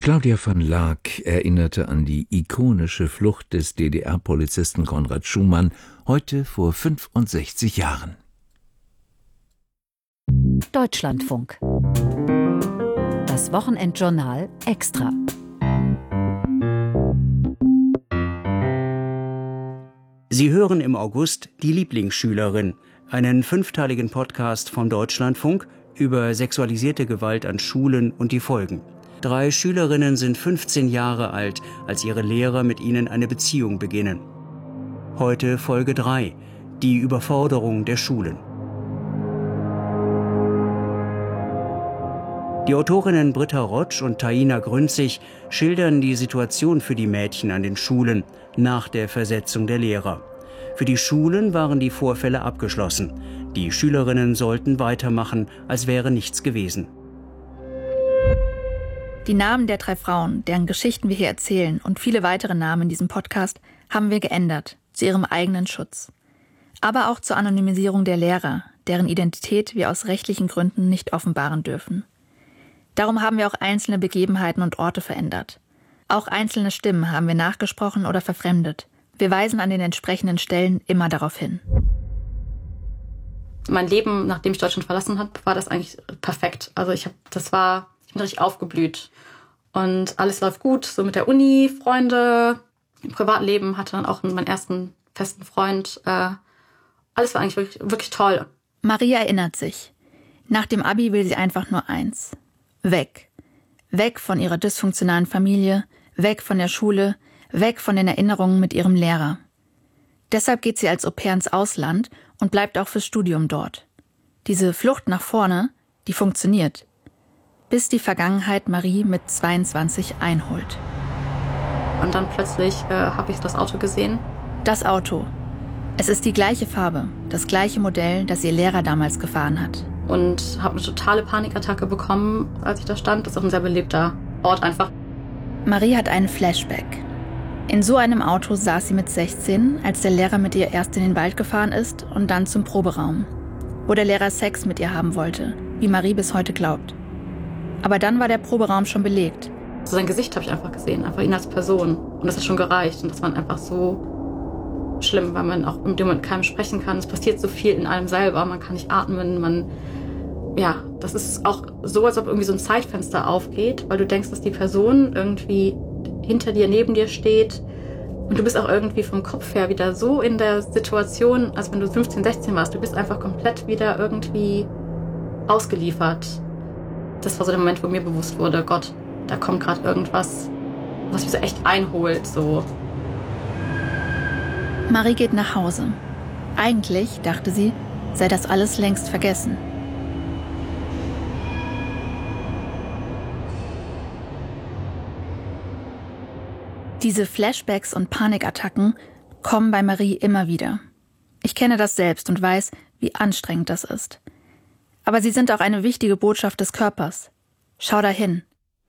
Claudia von Laak erinnerte an die ikonische Flucht des DDR-Polizisten Konrad Schumann, heute vor 65 Jahren. Deutschlandfunk. Das Wochenendjournal extra. Sie hören im August Die Lieblingsschülerin, einen 5-teiligen Podcast vom Deutschlandfunk über sexualisierte Gewalt an Schulen und die Folgen. 3 Schülerinnen sind 15 Jahre alt, als ihre Lehrer mit ihnen eine Beziehung beginnen. Heute Folge 3, die Überforderung der Schulen. Die Autorinnen Britta Rotsch und Taina Grünzig schildern die Situation für die Mädchen an den Schulen nach der Versetzung der Lehrer. Für die Schulen waren die Vorfälle abgeschlossen. Die Schülerinnen sollten weitermachen, als wäre nichts gewesen. Die Namen der 3 Frauen, deren Geschichten wir hier erzählen, und viele weitere Namen in diesem Podcast haben wir geändert, zu ihrem eigenen Schutz. Aber auch zur Anonymisierung der Lehrer, deren Identität wir aus rechtlichen Gründen nicht offenbaren dürfen. Darum haben wir auch einzelne Begebenheiten und Orte verändert. Auch einzelne Stimmen haben wir nachgesprochen oder verfremdet. Wir weisen an den entsprechenden Stellen immer darauf hin. Mein Leben, nachdem ich Deutschland verlassen habe, war das eigentlich perfekt. Also ich bin richtig aufgeblüht. Und alles läuft gut, so mit der Uni, Freunde, im Privatleben, hatte dann auch meinen ersten festen Freund. Alles war eigentlich wirklich, wirklich toll. Maria erinnert sich. Nach dem Abi will sie einfach nur eins. Weg. Weg von ihrer dysfunktionalen Familie, weg von der Schule, weg von den Erinnerungen mit ihrem Lehrer. Deshalb geht sie als Au-pair ins Ausland und bleibt auch fürs Studium dort. Diese Flucht nach vorne, die funktioniert. Bis die Vergangenheit Marie mit 22 einholt. Und dann plötzlich habe ich das Auto gesehen. Das Auto. Es ist die gleiche Farbe, das gleiche Modell, das ihr Lehrer damals gefahren hat. Und habe eine totale Panikattacke bekommen, als ich da stand. Das ist auch ein sehr belebter Ort einfach. Marie hat einen Flashback. In so einem Auto saß sie mit 16, als der Lehrer mit ihr erst in den Wald gefahren ist und dann zum Proberaum, wo der Lehrer Sex mit ihr haben wollte, wie Marie bis heute glaubt. Aber dann war der Proberaum schon belegt. So sein Gesicht habe ich einfach gesehen, einfach ihn als Person. Und das hat schon gereicht. Und das war einfach so schlimm, weil man auch in dem Moment keinem sprechen kann. Es passiert so viel in einem selber. Man kann nicht atmen. Das ist auch so, als ob irgendwie so ein Zeitfenster aufgeht, weil du denkst, dass die Person irgendwie hinter dir, neben dir steht. Und du bist auch irgendwie vom Kopf her wieder so in der Situation, als wenn du 15, 16 warst. Du bist einfach komplett wieder irgendwie ausgeliefert. Das war so der Moment, wo mir bewusst wurde, Gott, da kommt gerade irgendwas, was mich so echt einholt. So. Marie geht nach Hause. Eigentlich, dachte sie, sei das alles längst vergessen. Diese Flashbacks und Panikattacken kommen bei Marie immer wieder. Ich kenne das selbst und weiß, wie anstrengend das ist. Aber sie sind auch eine wichtige Botschaft des Körpers. Schau dahin.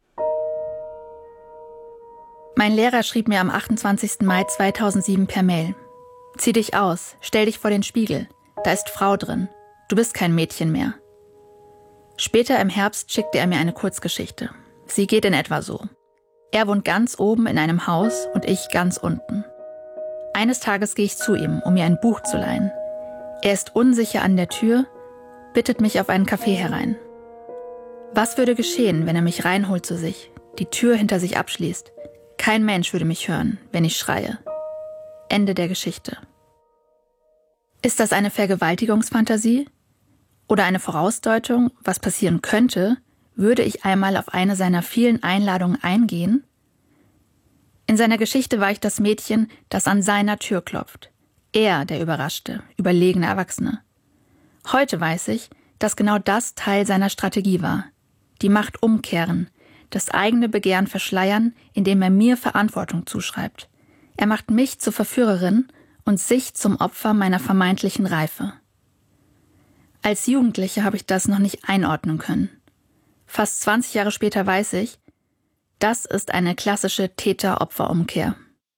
Mein Lehrer schrieb mir am 28. Mai 2007 per Mail. Zieh dich aus, stell dich vor den Spiegel. Da ist Frau drin. Du bist kein Mädchen mehr. Später im Herbst schickte er mir eine Kurzgeschichte. Sie geht in etwa so. Er wohnt ganz oben in einem Haus und ich ganz unten. Eines Tages gehe ich zu ihm, um mir ein Buch zu leihen. Er ist unsicher an der Tür, bittet mich auf einen Kaffee herein. Was würde geschehen, wenn er mich reinholt zu sich, die Tür hinter sich abschließt? Kein Mensch würde mich hören, wenn ich schreie. Ende der Geschichte. Ist das eine Vergewaltigungsfantasie? Oder eine Vorausdeutung, was passieren könnte, würde ich einmal auf eine seiner vielen Einladungen eingehen? In seiner Geschichte war ich das Mädchen, das an seiner Tür klopft. Er, der überraschte, überlegene Erwachsene. Heute weiß ich, dass genau das Teil seiner Strategie war. Die Macht umkehren, das eigene Begehren verschleiern, indem er mir Verantwortung zuschreibt. Er macht mich zur Verführerin und sich zum Opfer meiner vermeintlichen Reife. Als Jugendliche habe ich das noch nicht einordnen können. Fast 20 Jahre später weiß ich, das ist eine klassische Täter-Opfer-Umkehr.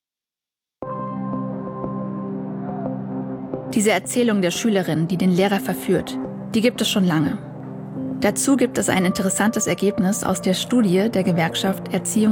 Diese Erzählung der Schülerin, die den Lehrer verführt, die gibt es schon lange. Dazu gibt es ein interessantes Ergebnis aus der Studie der Gewerkschaft Erziehung